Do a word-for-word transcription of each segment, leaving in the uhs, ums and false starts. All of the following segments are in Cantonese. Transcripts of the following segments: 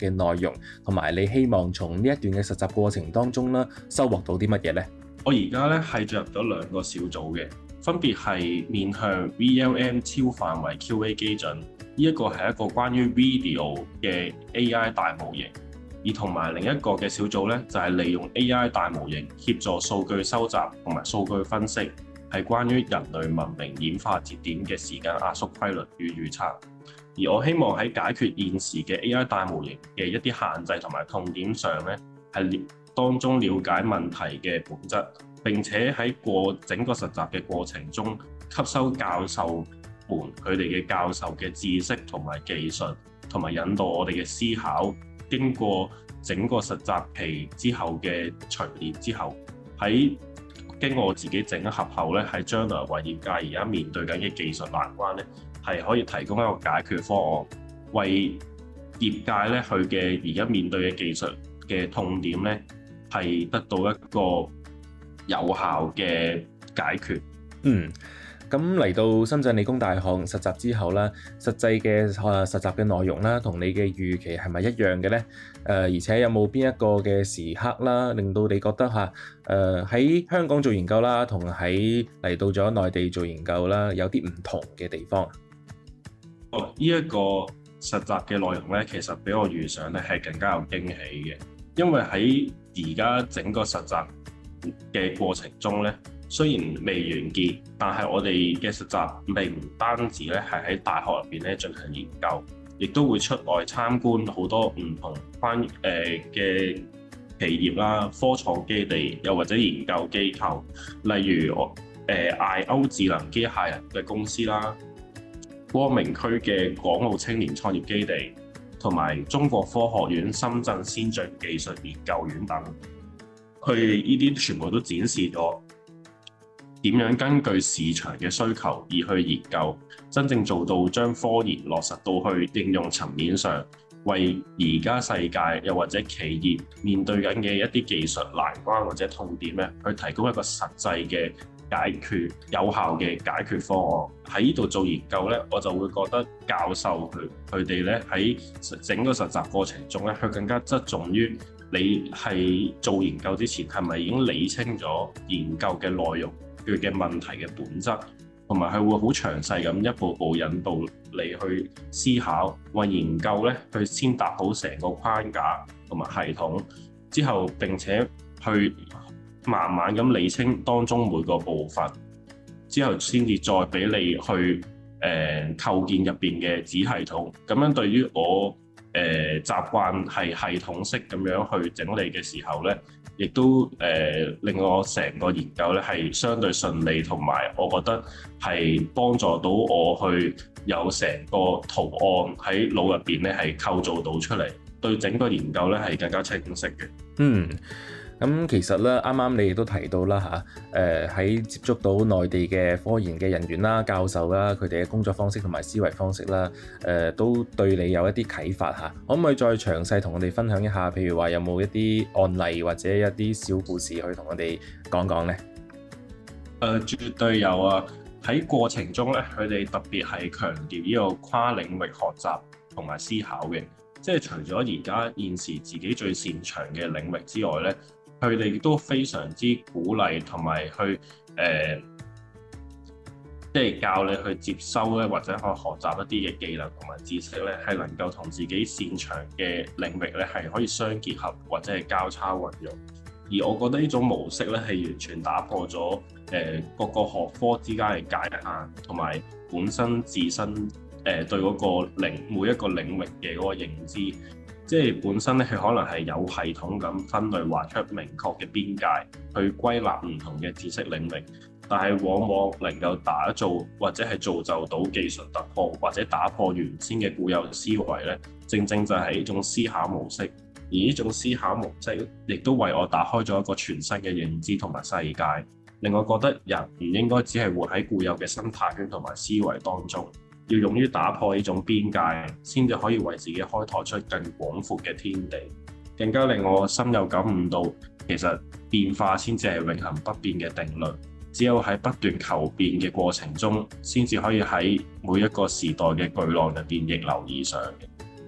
嘅內容，同埋你希望從呢一段嘅實習過程當中啦，收穫到啲乜嘢呢？ 我而家咧係進入咗兩個小組嘅，分別係面向 V L M 超範圍 Q A 基準，呢一個係一個關於 video 嘅 A I 大模型，而同埋另一個嘅小組咧就係利用 A I 大模型協助數據收集同埋數據分析，係關於人類文明演化節點嘅時間壓縮規律與預測。而我希望喺解決現時嘅 A I 大模型嘅一啲限制同埋痛點上咧，係當中了解問題嘅本質，並且喺過整個實習嘅過程中吸收教授們佢哋嘅教授嘅知識同埋技術，同埋引導我哋嘅思考。經過整個實習期之後嘅錘煉之後，喺經過我自己整合後咧，喺將來為業界而家面對緊嘅技術難關咧，係可以提供一個解決方案，為業界咧佢嘅而家面對嘅技術嘅痛點咧，係得到一個有效嘅解決。 嗯，咁嚟到深圳理工大學實習之後啦，實際嘅誒實習嘅內容啦，同你嘅預期係咪一樣嘅呢？誒、呃，而且有冇邊一個嘅時刻啦，令到你覺得嚇誒喺香港做研究啦，同喺嚟到咗內地做研究啦，有啲唔同嘅地方？ 哦，呢、這、一個實習嘅內容咧，其實比我預想咧係更加有驚喜嘅，因為喺而家整個實習嘅過程中咧，雖然未完結，但係我哋嘅實習並唔單止咧係喺大學入邊咧進行研究，亦都會出外參觀好多唔同關誒嘅企業啦、科創基地，又或者研究機構，例如我誒艾歐智能機械人嘅公司啦、光明區嘅港澳青年創業基地，同埋中國科學院深圳先進技術研究院等，佢呢啲全部都展示咗點樣根據市場嘅需求而去研究，真正做到將科研落實到去應用層面上，為而家世界又或者企業面對緊嘅一啲技術難關或者痛點咧，去提供一個實際嘅解決有效嘅解決方案。喺呢度做研究咧，我就會覺得教授佢佢哋咧喺整個實習過程中咧，佢更加側重於你係做研究之前係咪已經理清咗研究嘅內容，佢嘅問題嘅本質，同埋佢會好詳細咁一步步引導你去思考，為研究咧去先搭好成個框架同埋系統，之後並且去慢慢咁理清當中每個部分，之後先至再俾你去誒、呃、構建入邊嘅子系統。咁樣對於我誒、呃、習慣係系統式咁樣去整理嘅時候咧，亦都誒、呃、令我成個研究咧係相對順利，同埋我覺得係幫助到我去有成個圖案喺腦入邊咧係構造到出嚟，對整個研究咧係更加清晰嘅。 嗯。咁其實咧，啱啱你亦都提到啦嚇，誒喺接觸到內地嘅科研嘅人員啦、教授啦，佢哋嘅工作方式同埋思維方式啦，誒都對你有一啲啟發嚇。可唔可以再詳細同我哋分享一下？譬如話有冇一啲案例或者一啲小故事去同我哋講講呢？ 誒，絕對有啊！喺過程中咧，佢哋特別係強調呢個跨領域學習同埋思考嘅，即係除咗而家現時自己最擅長嘅領域之外咧。佢哋亦都非常之鼓勵同埋去誒、呃，即係教你去接收咧，或者去學習一啲嘅技能同埋知識咧，係能夠同自己擅長嘅領域咧係可以相結合或者係交叉運用。而我覺得呢種模式咧係完全打破咗誒、呃、各個學科之間嘅界限，同埋本身自身誒、呃、對嗰個領每一個領域嘅嗰個認知。即係本身咧，佢可能係有系統咁分類劃出明確嘅邊界，去歸納唔同嘅知識領域，但係往往能夠打造或者係造就到技術突破，或者打破原先嘅固有思維咧，正正就係一種思考模式。而呢種思考模式，亦都為我打開咗一個全新嘅認知同埋世界，令我覺得人唔應該只係活喺固有嘅生態圈同埋思維當中。要勇於打破呢種邊界，先至可以為自己開拓出更廣闊嘅天地。更加令我深有感悟到，其實變化先至係永恆不變嘅定律。只有喺不斷求變嘅過程中，先至可以喺每一個時代嘅巨浪入邊逆流而上嘅。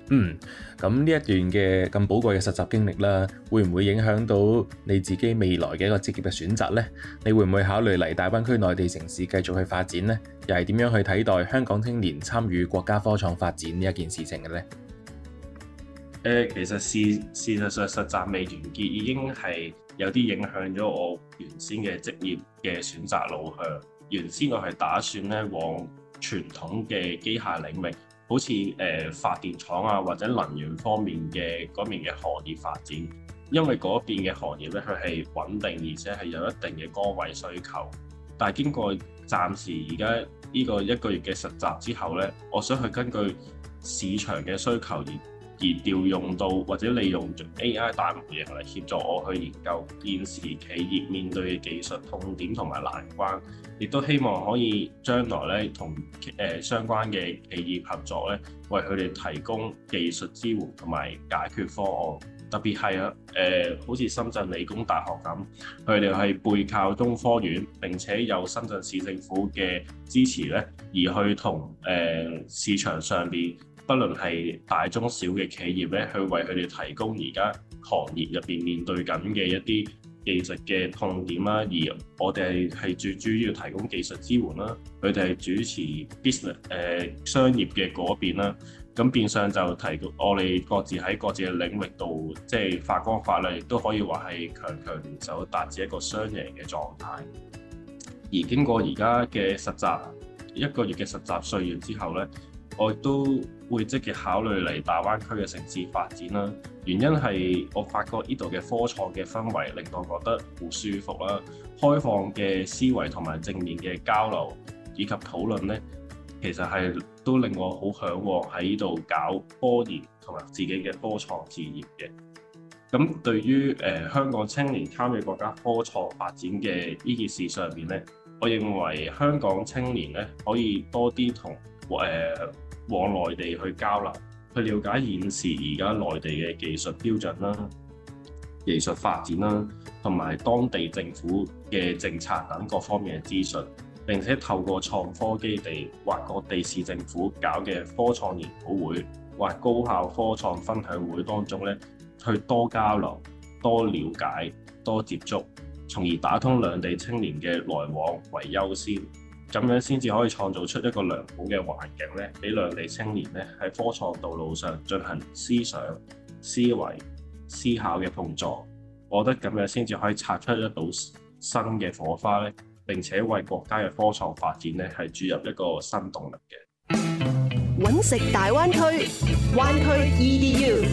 嗯，咁呢一段嘅咁寶貴嘅實習經歷啦，會唔會影響到你自己未來嘅一個職業嘅選擇呢？你會唔會考慮嚟大灣區內地城市繼續去發展呢？又係點樣去睇待香港青年參與國家科創發展呢一件事情嘅呢？ 誒，其實事事實上實習未完結，已經係有啲影響咗我原先嘅職業嘅選擇路向。原先我係打算咧往傳統嘅機械領域，好似誒、呃、發電廠啊或者能源方面嘅嗰面嘅行業發展，因為嗰邊嘅行業咧佢係穩定而且係有一定嘅崗位需求。但係經過暫時而家呢個一個月嘅實習之後咧，我想去根據市場嘅需求而而調用到或者利用 A I 大模型嚟協助我去研究現時企業面對嘅技術痛點同埋難關，亦都希望可以將來咧同誒相關嘅企業合作咧，為佢哋提供技術支援同埋解決方案。特別係啊誒，好似深圳理工大學咁，佢哋係背靠中科院，並且有深圳市政府嘅支持咧，而去同誒、呃、市場上邊，不論係大中小嘅企業咧，去為佢哋提供而家行業入邊面對緊嘅一啲技術嘅痛點啦。而我哋係最主要提供技術支援啦，佢哋係主持 business 誒、呃、商業嘅嗰邊啦。咁變相就提供我哋各自喺各自嘅領域度，即係發光發亮，亦都可以話係強強聯手，達至一個雙贏嘅狀態。而經過而家嘅實習一個月嘅實習歲月之後咧，我亦都會積極考慮嚟大灣區嘅城市發展啦。原因係我發覺呢度嘅科創嘅氛圍令我覺得好舒服啦，開放嘅思維同埋正面嘅交流以及討論咧，其實係都令我好嚮往喺呢度搞科研同埋自己嘅科創事業嘅。咁對於誒、呃、香港青年參與國家科創發展嘅呢件事上面咧，我認為香港青年咧可以多啲同誒往內地去交流，去了解現時而家內地嘅技術標準啦、技術發展啦，同埋當地政府嘅政策等各方面嘅資訊。並且透過創科基地或各地市政府搞嘅科創研討會或高校科創分享會當中咧，去多交流、多了解、多接觸，從而打通兩地青年嘅來往為優先，咁樣先至可以創造出一個良好嘅環境咧，俾兩地青年咧喺科創道路上進行思想、思維、思考嘅碰撞。我覺得咁樣先至可以擦出一道新嘅火花咧。並且為國家嘅科創發展咧，係注入一個新動力嘅。 揾食大灣區，灣區 E D U。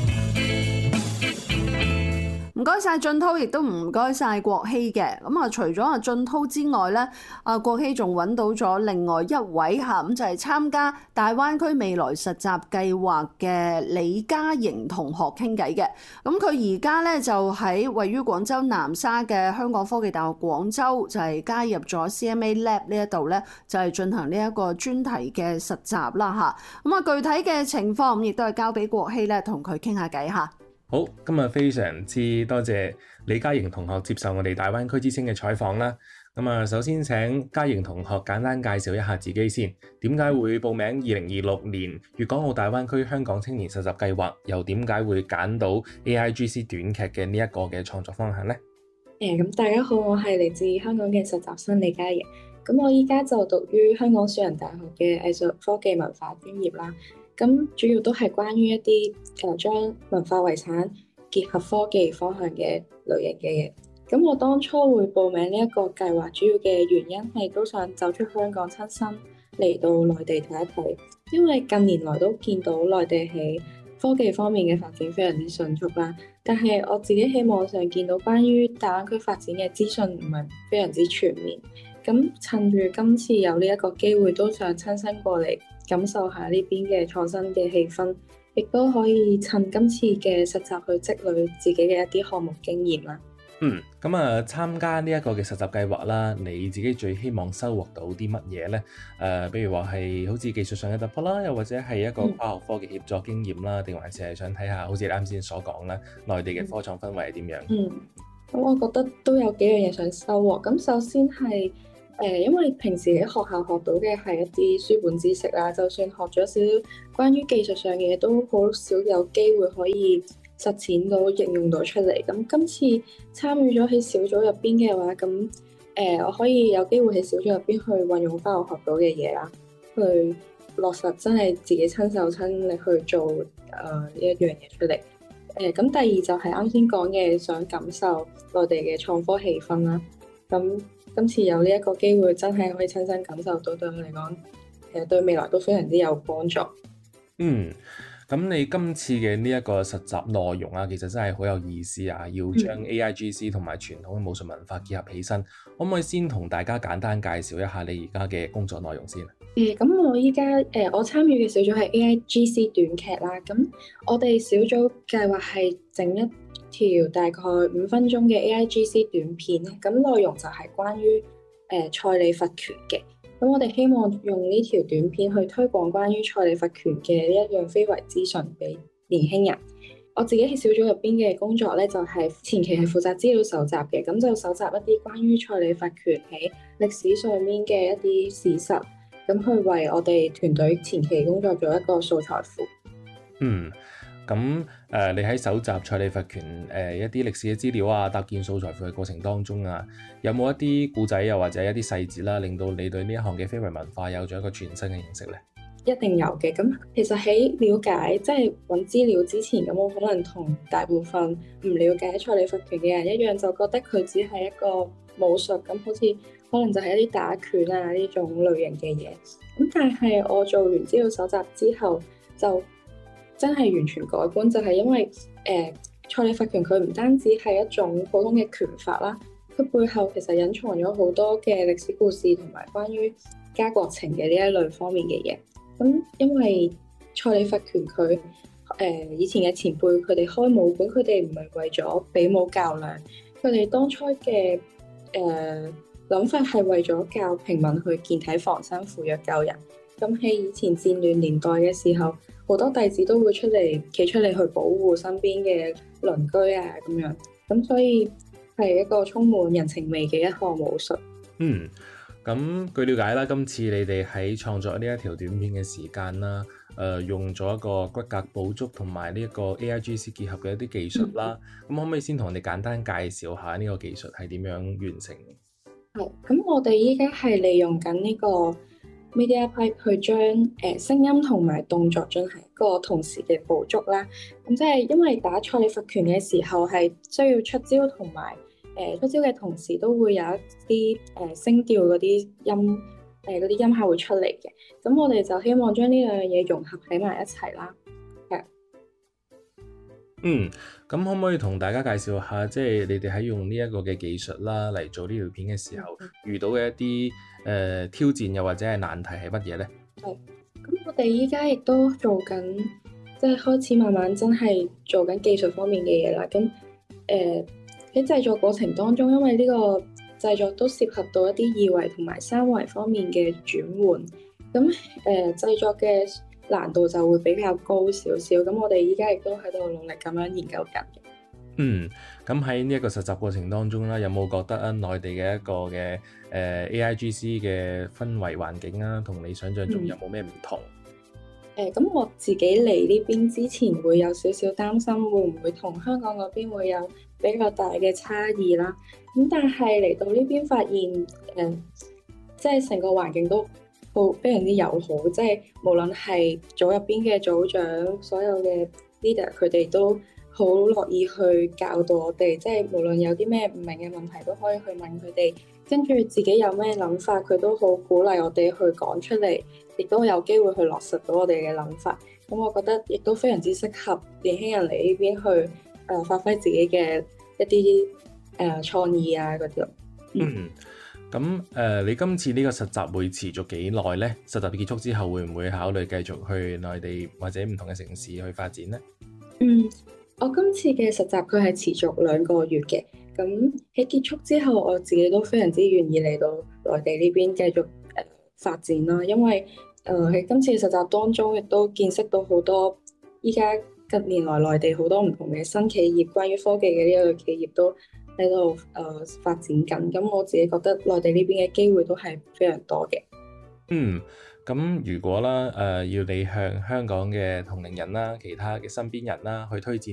唔該晒俊滔，亦都唔該晒國希嘅。咁啊，除咗阿俊滔之外咧，阿國希仲揾到咗另外一位嚇，咁就係參加大灣區未來實習計劃嘅李嘉瑩同學傾偈嘅。咁佢而家咧就喺位於廣州南沙嘅香港科技大學廣州，就係加入咗 C M A Lab 呢一度咧，就係進行呢一個專題嘅實習啦嚇。咁啊，具體嘅情況咁亦都係交俾國希咧同佢傾下偈嚇。 好，今日非常之多謝李嘉瑩同學接受我哋大灣區之聲嘅採訪啦。咁啊，首先請嘉瑩同學簡單介紹一下自己先，點解會報名二零二六年粵港澳大灣區香港青年實習計劃，又點解會揀到 A I G C 短劇嘅呢一個嘅創作方向呢？ 誒，咁大家好，我係嚟自香港嘅實習生李嘉瑩。咁我依家就讀於香港樹仁大學嘅藝術科技文化專業啦。咁主要都係關於一啲誒將文化遺產結合科技方向嘅類型嘅嘢。咁我當初會報名呢一個計劃，主要嘅原因係都想走出香港，親身嚟到內地睇一睇。因為近年來都見到內地喺科技方面嘅發展非常之迅速啦，但係我自己喺網上見到關於大灣區發展嘅資訊唔係非常之全面。咁趁住今次有呢一個機會，都想親身過嚟感受下呢邊嘅創新嘅氣氛，亦都可以趁今次嘅實習去積累自己嘅一啲項目經驗啦。 嗯，咁啊，參加呢一個嘅實習計劃啦，你自己最希望收穫到啲乜嘢呢？誒、呃，比如話係好似技術上嘅突破啦，又或者係一個跨學科嘅協作經驗啦，定、嗯、還是係想睇下好似你啱先所講啦，內地嘅科創氛圍係點樣？ 嗯，咁我覺得都有幾樣嘢想收穫。咁首先係誒，因為平時喺學校學到嘅係一啲書本知識啦，就算學咗少少關於技術上嘅嘢，都好少有機會可以實踐到、應用到出嚟。咁今次參與咗喺小組入邊嘅話，咁誒、呃、我可以有機會喺小組入邊去運用翻我學到嘅嘢啦，去落實真係自己親手親力去做誒呢一樣嘢出嚟。誒、呃、咁第二就係啱先講嘅，想感受內地嘅創科氣氛啦。咁今次有呢一個機會，真係可以親身感受到，對我嚟講，其實對未來都非常之有幫助。 嗯，咁你今次嘅呢一個實習內容啊，其實真係好有意思啊！要將 A I G C 同埋傳統嘅武術文化結合起身，嗯、可唔可以先同大家簡單介紹一下你而家嘅工作內容先？ 誒，咁我依家誒，我參與嘅小組係 A I G C 短劇啦。咁我哋小組計劃係整一條大概五分鐘嘅 A I G C 短片，咁內容就係關於誒蔡李佛拳嘅。咁我哋希望用呢條短片去推廣關於蔡李佛拳嘅呢一樣非遺資訊俾年輕人。我自己喺小組入邊嘅工作咧，就係前期係負責資料搜集嘅，咁就搜集一啲關於蔡李佛拳喺歷史上面嘅一啲事實，咁去為我哋團隊前期工作做一個素材庫。 嗯。咁誒、呃，你喺搜集蔡李佛拳誒、呃、一啲歷史嘅資料啊，搭建素材庫嘅過程當中啊，有冇一啲故仔又或者一啲細節啦，令到你對呢一項嘅非遺文化有咗一個全新嘅認識咧？ 一定有嘅。咁其實喺了解即係揾資料之前，咁我可能同大部分唔了解蔡李佛拳嘅人一樣，就覺得佢只係一個武術，咁好似可能就係一啲打拳啊呢種類型嘅嘢。咁但係我做完資料搜集之後，就真係完全改觀，就係、是、因為誒、呃、蔡李佛拳佢唔單止係一種普通嘅拳法啦，佢背後其實隱藏咗好多嘅歷史故事同埋關於家國情嘅呢一類方面嘅嘢。咁因為蔡李佛拳佢誒、呃、以前嘅前輩佢哋開武館，佢哋唔係為咗比武較量，佢哋當初嘅誒諗法係為咗教平民去健體防身、扶弱救人。咁喺以前戰亂年代嘅時候，好多弟子都會出嚟企出嚟去保護身邊嘅鄰居啊咁樣，咁所以係一個充滿人情味嘅一項武術。 嗯，咁據了解啦，今次你哋喺創作呢一條短片嘅時間啦，誒、呃、用咗一個骨骼補足同埋呢一個 A I G C 結合嘅一啲技術啦，咁、嗯、可唔可以先同我哋簡單介紹下呢個技術係點樣完成嘅？ 係，咁我哋依家係利用緊呢個MediaPipe 去將誒聲音同埋動作進行一個同時嘅捕捉啦。咁即係因為打蔡李佛拳嘅時候係需要出招同埋誒出招嘅同時都會有一啲誒、呃、聲調嗰啲音誒嗰啲音效會出嚟嘅。咁我哋就希望將呢兩樣嘢融合喺埋一齊啦。係。 嗯，咁可唔可以同大家介紹下，即係你哋喺用呢一個嘅技術啦嚟做呢條片嘅時候，遇到嘅一啲誒、呃、挑戰又或者係難題係乜嘢咧？ 係，咁我哋依家亦都做緊，即係開始慢慢真係做緊技術方面嘅嘢啦。咁誒喺製作過程當中，因為呢個製作都涉及到一啲二維同埋三維方面嘅轉換，咁誒、呃、製作嘅難度就會比較高少少，咁我哋依家亦都喺度努力咁樣研究緊。 嗯，咁喺呢一個實習過程當中啦，有冇覺得啊內地嘅一個嘅誒、呃、A I G C 嘅氛圍環境啊，同你想象中有冇咩唔同？ 誒、嗯，咁、呃、我自己嚟呢邊之前會有少少擔心，會唔會同香港嗰邊會有比較大嘅差異啦？咁但係嚟到呢邊發現，誒、呃，即係成個環境都好非常之友好，即係無論係組入邊嘅組長，所有嘅 leader，佢哋都好樂意去教導我哋，即係無論有啲咩唔明嘅問題都可以去問佢哋，跟住自己有咩諗法，佢都好鼓勵我哋去講出嚟，亦都有機會去落實到我哋嘅諗法。咁我覺得亦都非常之適合年輕人嚟呢邊去誒、呃、發揮自己嘅一啲誒創意啊嗰啲咯。 嗯，咁誒、呃，你今次呢個實習會持續幾耐呢？實習結束之後會唔會考慮繼續去內地或者唔同嘅城市去發展呢？ 嗯。我今次嘅實習佢係持續兩個月嘅，咁喺結束之後，我自己都非常之願意嚟到內地呢邊繼續誒、呃、發展啦。因為誒喺、呃、今次嘅實習當中，亦都見識到好多依家近年來內地好多唔同嘅新企業，關於科技嘅呢一個企業都喺度誒發展緊。咁我自己覺得內地呢邊嘅機會都係非常多嘅。 嗯，咁如果啦誒、呃、要你向香港嘅同齡人啦、其他嘅身邊人啦去推薦